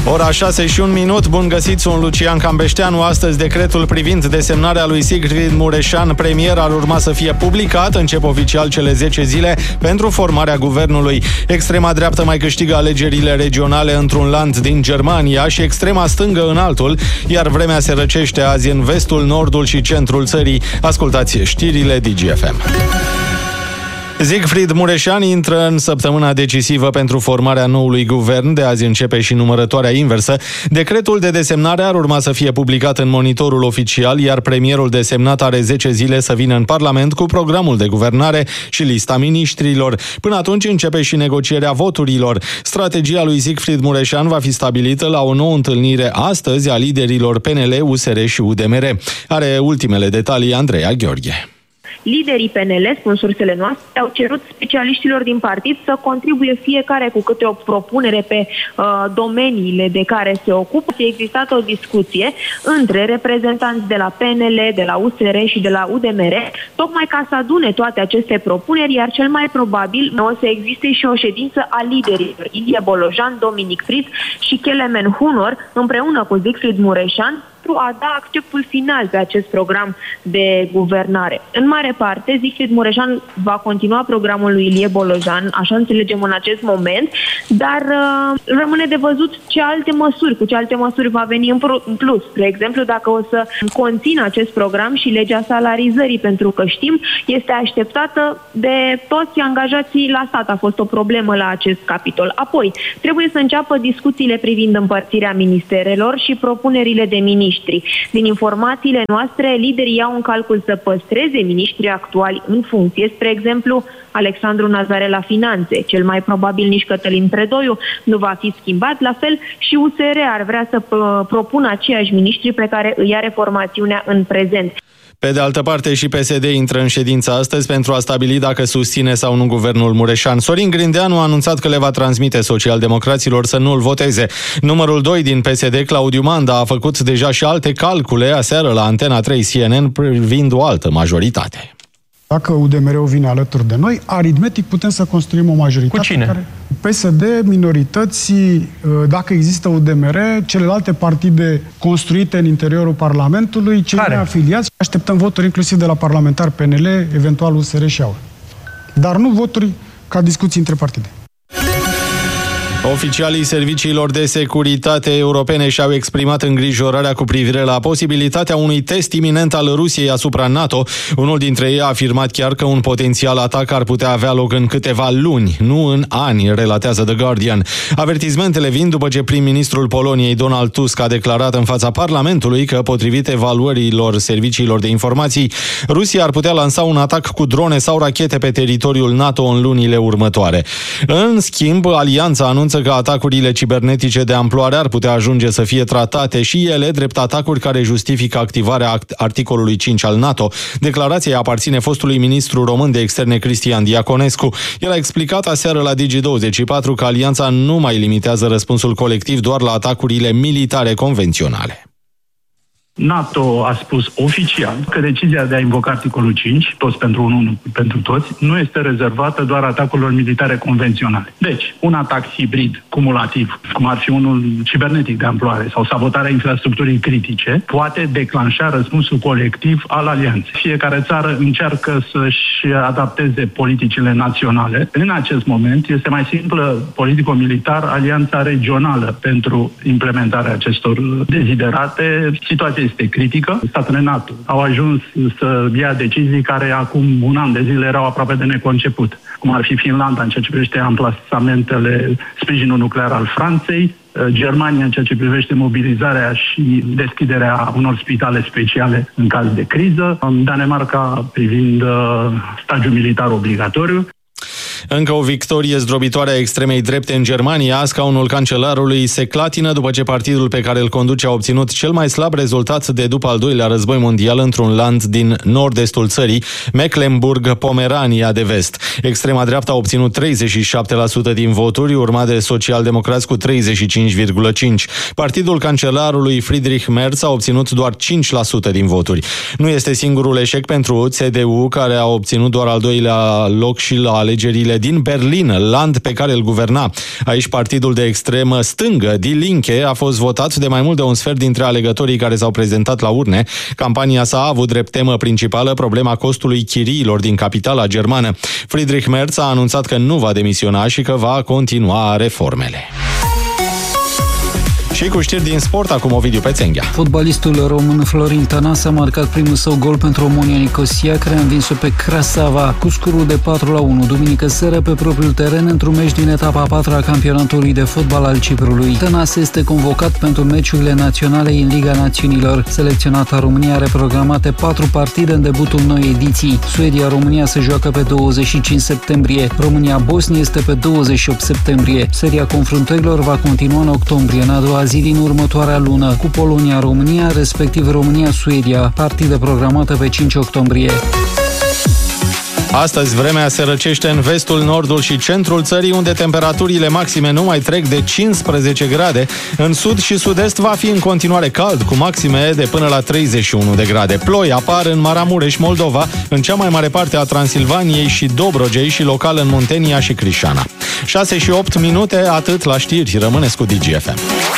Ora 6:01, bun găsit, sunt Lucian Cambeșteanu. Astăzi, decretul privind desemnarea lui Sigfrid Mureșan premier ar urma să fie publicat. Încep oficial cele 10 zile pentru formarea guvernului. Extrema dreaptă mai câștigă alegerile regionale într-un land din Germania și extrema stângă în altul, iar vremea se răcește azi în vestul, nordul și centrul țării. Ascultați știrile DGFM. Sigfrid Mureșan intră în săptămâna decisivă pentru formarea noului guvern. De azi începe și numărătoarea inversă. Decretul de desemnare ar urma să fie publicat în Monitorul Oficial, iar premierul desemnat are 10 zile să vină în Parlament cu programul de guvernare și lista miniștrilor. Până atunci începe și negocierea voturilor. Strategia lui Sigfrid Mureșan va fi stabilită la o nouă întâlnire astăzi a liderilor PNL, USR și UDMR. Are ultimele detalii Andreea Gheorghe. Liderii PNL, spun sursele noastre, au cerut specialiștilor din partid să contribuie fiecare cu câte o propunere pe domeniile de care se ocupă. A existat o discuție între reprezentanți de la PNL, de la USR și de la UDMR, tocmai ca să adune toate aceste propuneri, iar cel mai probabil o să existe și o ședință a liderilor, Ilie Bolojan, Dominic Fritz și Kelemen Hunor, împreună cu Sigfrid Mureșan, pentru a da acceptul final pe acest program de guvernare. În mare parte, Sigfrid Mureșan va continua programul lui Ilie Bolojan, așa înțelegem în acest moment, dar rămâne de văzut cu ce alte măsuri va veni în plus. De exemplu, dacă o să conțină acest program și legea salarizării, pentru că știm, este așteptată de toți angajații la stat. A fost o problemă la acest capitol. Apoi, trebuie să înceapă discuțiile privind împărțirea ministerelor și propunerile de miniștri. Din informațiile noastre, liderii iau în calcul să păstreze miniștrii actuali în funcție, spre exemplu, Alexandru Nazare la finanțe. Cel mai probabil nici Cătălin Predoiu nu va fi schimbat, la fel și USR ar vrea să propună aceiași miniștri pe care îi are formațiunea în prezent. Pe de altă parte, și PSD intră în ședința astăzi pentru a stabili dacă susține sau nu guvernul Mureșan. Sorin Grindeanu a anunțat că le va transmite socialdemocraților să nu îl voteze. Numărul 2 din PSD, Claudiu Manda, a făcut deja și alte calcule aseară la Antena 3 CNN privind o altă majoritate. Dacă UDMR-ul vine alături de noi, aritmetic putem să construim o majoritate. Cu cine? PSD, minorității, dacă există UDMR, celelalte partide construite în interiorul Parlamentului, cei neafiliați, așteptăm voturi inclusiv de la parlamentari PNL, eventual USR și AUR. Dar nu voturi ca discuții între partide. Oficialii serviciilor de securitate europene și-au exprimat îngrijorarea cu privire la posibilitatea unui test iminent al Rusiei asupra NATO. Unul dintre ei a afirmat chiar că un potențial atac ar putea avea loc în câteva luni, nu în ani, relatează The Guardian. Avertismentele vin după ce prim-ministrul Poloniei, Donald Tusk, a declarat în fața Parlamentului că, potrivit evaluărilor serviciilor de informații, Rusia ar putea lansa un atac cu drone sau rachete pe teritoriul NATO în lunile următoare. În schimb, alianța anunță că atacurile cibernetice de amploare ar putea ajunge să fie tratate și ele drept atacuri care justifică activarea articolului 5 al NATO. Declarația aparține fostului ministru român de externe Cristian Diaconescu. El a explicat aseară la Digi24 că alianța nu mai limitează răspunsul colectiv doar la atacurile militare convenționale. NATO a spus oficial că decizia de a invoca articolul 5, toți pentru unul, pentru toți, nu este rezervată doar atacurilor militare convenționale. Deci, un atac hibrid, cumulativ, cum ar fi unul cibernetic de amploare sau sabotarea infrastructurii critice, poate declanșa răspunsul colectiv al alianței. Fiecare țară încearcă să-și adapteze politicile naționale. În acest moment este mai simplă politico-militar alianța regională pentru implementarea acestor deziderate. Situația este critică. Statele NATO au ajuns să ia decizii care acum un an de zile erau aproape de neconceput, cum ar fi Finlanda în ceea ce privește amplasamentele, sprijinul nuclear al Franței, Germania în ceea ce privește mobilizarea și deschiderea unor spitale speciale în caz de criză, Danemarca privind stagiul militar obligatoriu. Încă o victorie zdrobitoare a extremei drepte în Germania. Scaunul cancelarului se clatină după ce partidul pe care îl conduce a obținut cel mai slab rezultat de după al doilea război mondial într-un land din nord-estul țării, Mecklenburg-Pomerania de vest. Extrema dreaptă a obținut 37% din voturi, urmat de socialdemocrați cu 35,5%. Partidul cancelarului Friedrich Merz a obținut doar 5% din voturi. Nu este singurul eșec pentru CDU, care a obținut doar al doilea loc și la alegerile din Berlin, land pe care îl guverna. Aici partidul de extremă stângă, Die Linke, a fost votat de mai mult de un sfert dintre alegătorii care s-au prezentat la urne. Campania sa a avut drept temă principală problema costului chiriilor din capitala germană. Friedrich Merz a anunțat că nu va demisiona și că va continua reformele. Și cu știri din sport, acum Ovidiu Pețenghea. Fotbalistul român Florin Tănase a marcat primul său gol pentru Omonia Nicosia, care a învins-o pe Crasava cu scorul de 4-1 duminică seară pe propriul teren într-un meci din etapa a 4-a a campionatului de fotbal al Ciprului. Tănase este convocat pentru meciurile naționale în Liga Națiunilor. Selecționata România are programate 4 partide în debutul noii ediții. Suedia-România se joacă pe 25 septembrie. România-Bosnia este pe 28 septembrie. Seria confruntărilor va continua în octombrie, în a doua zi din următoarea lună, cu Polonia-România, respectiv România-Suedia, partidă programată pe 5 octombrie. Astăzi vremea se răcește în vestul, nordul și centrul țării, unde temperaturile maxime nu mai trec de 15 grade. În sud și sud-est va fi în continuare cald, cu maxime de până la 31 de grade. Ploi apar în Maramureș, Moldova, în cea mai mare parte a Transilvaniei și Dobrogei și local în Muntenia și Crișana. 6 și 8 minute, atât la știri. Rămâneți cu DGFM.